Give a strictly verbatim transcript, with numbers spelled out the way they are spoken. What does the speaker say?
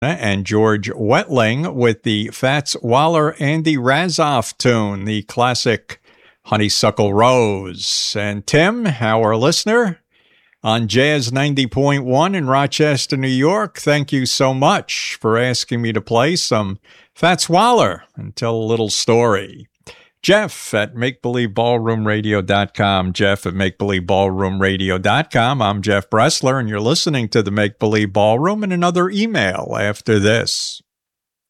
and George Wetling with the Fats Waller Andy Razzoff tune, the classic Honeysuckle Rose. And Tim, our listener on Jazz ninety point one in Rochester, New York, thank you so much for asking me to play some Fats Waller and tell a little story. Jeff at make believe ballroom radio dot com. Jeff at make believe ballroom radio dot com. I'm Jeff Bressler, and you're listening to the Make Believe Ballroom, and another email after this.